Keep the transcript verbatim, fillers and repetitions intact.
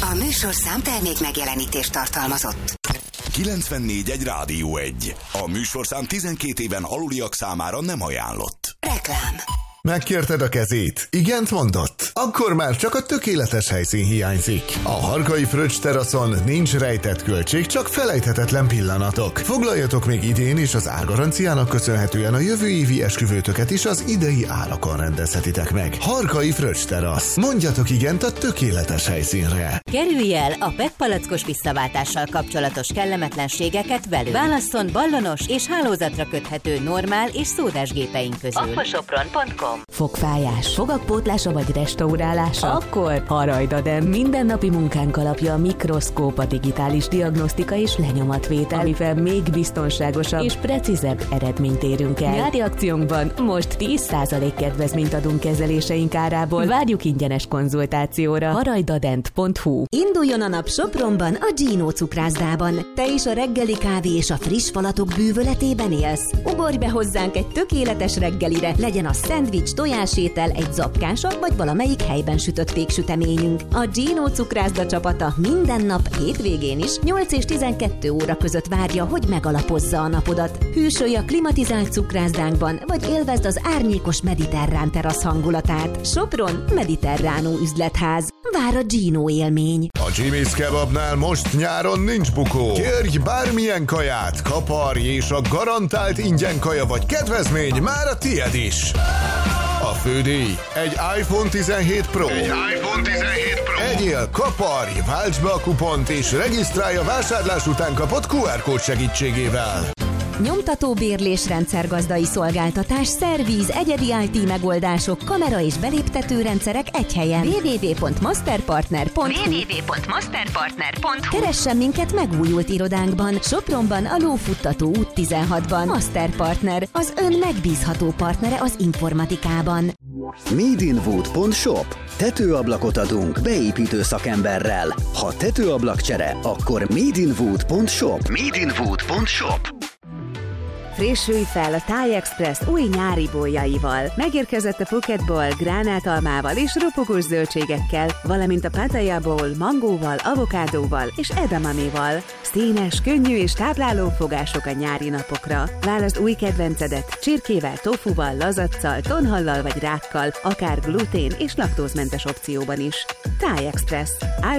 A műsorszám termék megjelenítést tartalmazott. kilencvennégy egy Rádió egy. A műsorszám tizenkét éven aluliak számára nem ajánlott. Reklám. Megkérted a kezét? Igent mondott? Akkor már csak a tökéletes helyszín hiányzik. A Harkai Fröccs teraszon nincs rejtett költség, csak felejthetetlen pillanatok. Foglaljatok még idén is, az árgaranciának köszönhetően a jövő évi esküvőtöket is az idei árakon rendezhetitek meg. Harkai Fröccs terasz. Mondjatok igent a tökéletes helyszínre. Kerülj el a pé e té palackos visszaváltással kapcsolatos kellemetlenségeket velünk. Válasszon ballonos és hálózatra köthető normál és szódás gépeink közül. aquasopron pont com. Fogfájás, fogakpótlása vagy restaurálása? Akkor Harajdadent. Mindennapi munkánk alapja a mikroszkóp, a digitális diagnosztika és lenyomatvétel, amivel még biztonságosabb és precízebb eredményt érünk el. Nyári akciónkban most tíz százalék kedvezményt adunk kezeléseink árából. Várjuk ingyenes konzultációra. harajdadent pont hu. Induljon a nap Sopronban, a Gino cukrászdában. Te is a reggeli kávé és a friss falatok bűvöletében élsz? Ugorj be hozzánk egy tökéletes reggelire, legyen a szendvics, tojásétel, egy zapkása vagy valamelyik helyben sütött péksüteményünk. A Gino cukrászda csapata minden nap hétvégén is nyolc és tizenkettő óra között várja, hogy megalapozza a napodat. Hűsölj a klimatizált cukrászdánkban, vagy élvezd az árnyékos mediterrán terasz hangulatát. Sopron mediterránó üzletház. Vár a Gino élmény. A Jimmy's Kebabnál most nyáron nincs bukó. Kérj bármilyen kaját, kaparj, és a garantált ingyen kaja vagy kedvezmény már a tied is. A fődíj egy iPhone tizenhét Pro. Egy iPhone tizenhét Pro. Egyél, kaparj, váltsd be a kupont és regisztrálj a vásárlás után kapott kú er kód segítségével. Nyomtató bérlés, rendszergazdai szolgáltatás, szervíz, egyedi i té megoldások, kamera és beléptető rendszerek egy helyen. double-u double-u double-u pont masterpartner pont hu. double-u double-u double-u pont masterpartner pont hu. Keressen minket megújult irodánkban, Sopronban, a Lófuttató út tizenhatban. Masterpartner, az ön megbízható partnere az informatikában. Madeinwood pont shop. Tetőablakot adunk beépítő szakemberrel. Ha tetőablakcsere, akkor Madeinwood pont shop. Madeinwood pont shop. Frissülj fel a Thai Express új nyári boljaival. Megérkezett a Phuket Bowl gránátalmával és ropogós zöldségekkel, valamint a Pattaya Bowl mangóval, avokádóval és edamaméval. Színes, könnyű és tápláló fogások a nyári napokra. Válaszd új kedvencedet csirkével, tofuval, lazaccal, tonhallal vagy rákkal, akár glutén és laktózmentes opcióban is. Thai Express.